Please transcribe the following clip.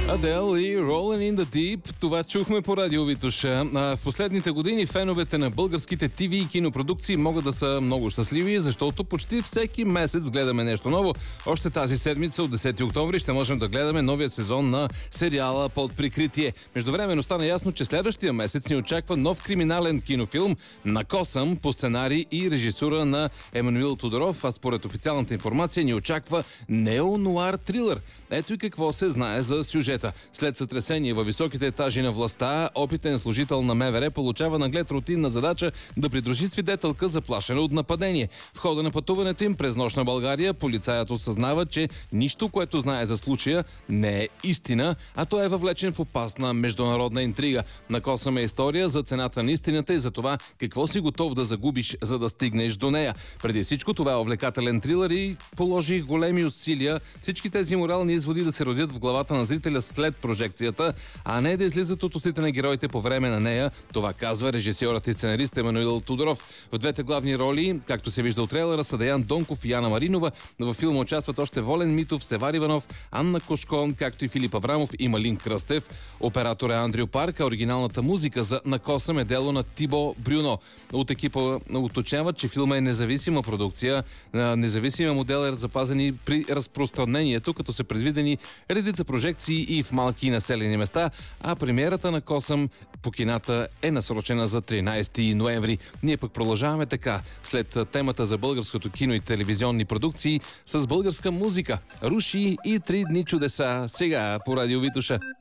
Адел и Rolling in the Deep. Това чухме по радио Витуша. В последните години феновете на българските ТВ и кинопродукции могат да са много щастливи, защото почти всеки месец гледаме нещо ново. Още тази седмица от 10 октомври ще можем да гледаме новия сезон на сериала Под прикритие. Междувременно стана ясно, че следващия месец ни очаква нов криминален кинофилм "Накосъм" по сценарий и режисура на Емануил Тодоров, а според официалната информация ни очаква неонуар трилър. Ето и какво се знае за сюжета. След сътресение във високите етажи на властта, опитен служител на МВР получава наглед рутинна задача да придружи свидетелка, заплашена от нападение. В хода на пътуването им през нощна България, полицаят осъзнава, че нищо, което знае за случая, не е истина, а той е въвлечен в опасна международна интрига. Накосъм е история за цената на истината и за това какво си готов да загубиш, за да стигнеш до нея. Преди всичко това е увлекателен трилър и положих големи усилия всички тези морални изводи да се родят в главата на зрителя след прожекцията, а не да излизат от устите на героите по време на нея. Това казва режисьорът и сценарист Емануил Тодоров. В двете главни роли, както се вижда от трейлера, са Деян Донков и Яна Маринова. Във филма участват още Волен Митов, Севар Иванов, Анна Кошкон, както и Филип Аврамов и Малин Кръстев. Оператор е Андрю Парк, а оригиналната музика за "Накосъм" е дело на Тибо Брюно. От екипа уточняват, че филма е независима продукция. Независимия модел е запазен и при разпространението, като са предвидени редица прожекции и в малки населени места, а премиерата на "Косъм" по кината е насрочена за 13 ноември. Ние пък продължаваме така, след темата за българското кино и телевизионни продукции, с българска музика. Руши и "Три дни чудеса" сега по радио Витуша.